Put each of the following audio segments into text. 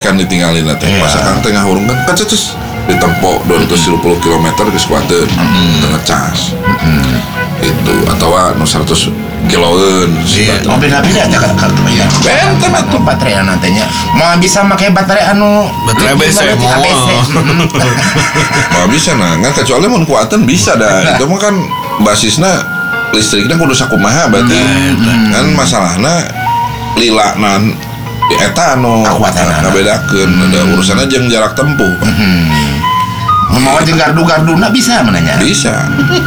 kan ditinggalin teh pas akang tengah urung kan kacetus ditempo 250 km ke Squatten tengah cas itu atau nu 100 kiloan beda-beda aja kan ya benten atuh baterai nantinya mau bisa pakai baterai baterai ABC mau bisa nggak kecuali mun kuatan bisa dah itu mah kan basisnya listriknya kudu sakumaha berarti kan masalahnya lilanan eta ngabedakeun ada urusanna jeung jarak tempuh. Mau jeung gardu-garduna bisa menanya. Bisa.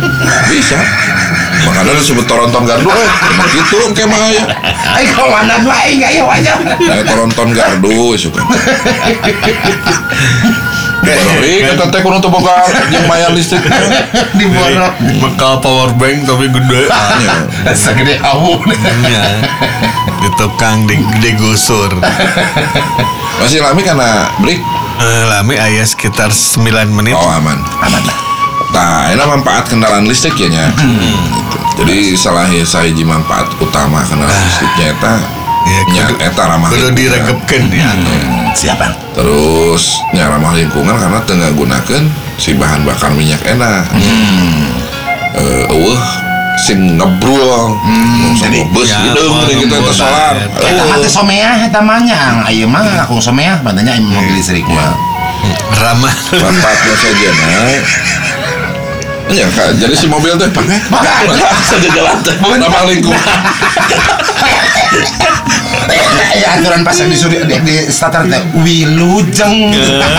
Makanya disebut toronton gardu gitu engke mah aya. Ai komandan wae enggak ya wajar. Toronton gardu suka. Tapi kata teh kudu boga jeung maya listrik di borok. Bekal power bank tapi gede. Segede awu. Di tukang digusur. Masih lami karena break. Lami aya sekitar 9 menit. Oh aman lah. Nah, ini manfaat kendaraan listrik ya nya. Jadi salah sahiji manfaat utama kendaraan listriknya eta ramah kudu diregepkeun ya. Siapa? Terus ramah lingkungan karena tengah gunakan si bahan bakar minyak enak. Sing ngebrul jadi bus hidung kita ke solar eta mah teh someah eta mah nya ieu mah aku someah badanya mobil listrik mah ramah manfaatnya saja ya Kak, jadi si mobil teh pakai saja jalan teh ramah lingkungan ya aturan pasang di starter teh wilujeng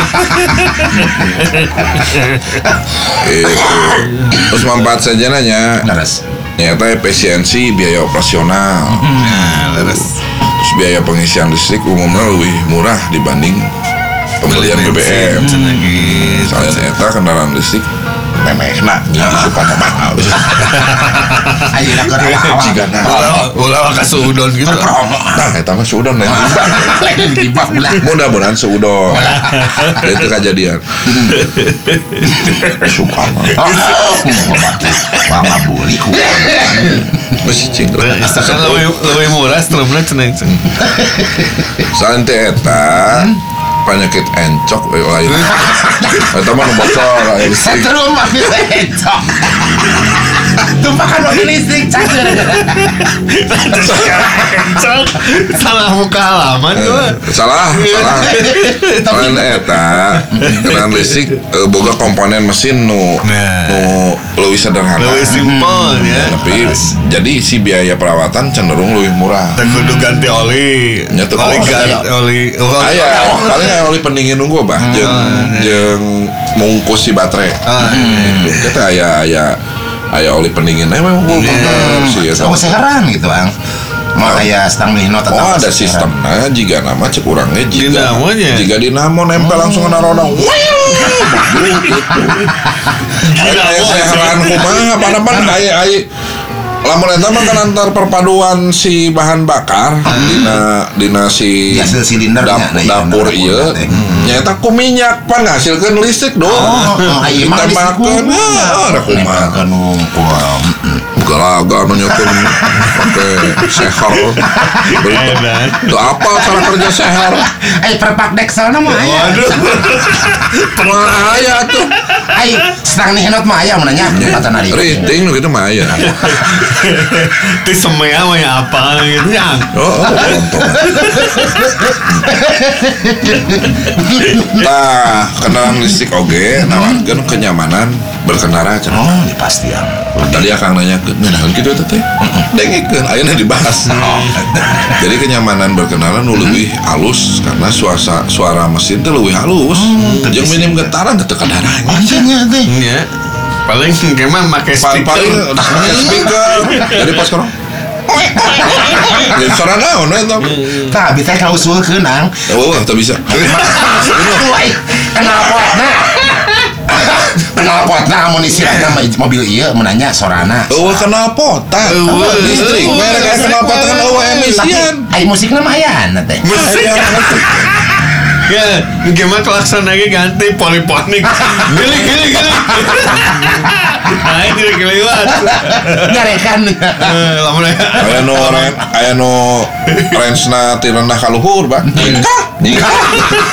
terus manfaat saja nanya ternyata efisiensi biaya operasional terus biaya pengisian listrik umumnya lebih murah dibanding pembelian BBM misalnya eta kendaraan listrik memehna supaya mahal ayeuna keur ulah ka suudon gitu nah eta mah suudon lain dibah mudah-mudahan suudon itu kejadian suka mah buli ku masih cing lebih murah strumna cenah santai eta penyakit encok lain eta mah bocor aya listrik setrum mah bisa encok tumpakan mobil listrik cager salah muka halaman salah lain eta kendaraan listrik boga komponen mesin nu leuwih sederhana leuwih simpel ya tapi jadi si biaya perawatan cenderung lebih murah kudu ganti oli paling oli pendingin nunggu bah jeung mungkus si baterai kita aya oli pendingin memang sih sama seheran gitu Bang mau aya stang lino tetap ada sistemnya jika nama cek urangnya jika dinamo nempel langsung kena roda gitu aya seheran kumaha apa-apa aya lamun eta mah kan antar perpaduan si bahan bakar dina si dapur ieu nya eta ku minyak pan ngasilkeun listrik dong kita makan ada kumaha galaga nunjukin pakai seher itu apa cara kerja seher perpak dekselna mah aya aya tuh stang nih henot mah aya menanya patana di rating gitu mah aya itu semea mah apa gitu ya nah kendaraan listrik oge nawarkeun kenyamanan berkendara cenah pasti yang tadi akang nanya nah gitu teh dengikeun ayeuna dibahas jadi kenyamanan berkendara nu leuwih halus karena suara mesin teh leuwih halus jeung minim getaran teh kendaraan anjingnya teh nya paling kemah make speaker jadi pas korong ya suara naon eta tah bisa kausulkeun ang teu bisa kenapa amunisi nama mobil iya menanya sorana kenapa listrik mereka kenapa kan emisian musiknya mayan teh ya gimana klakson lagi ganti poliponik gili nah ini kelewat ngarekan lamun aya no range na ti rendah ka luhur bah nikah